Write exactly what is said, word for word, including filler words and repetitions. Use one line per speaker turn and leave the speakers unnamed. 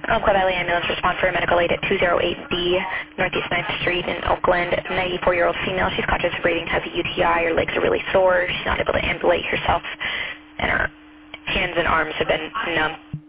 Umpqua Valley Ambulance respond for a medical aid at two oh eight B Northeast ninth Street in Oakland. ninety-four-year-old female. She's conscious of breathing, has a U T I. Her legs are really sore. She's not able to ambulate herself, and her hands and arms have been numb.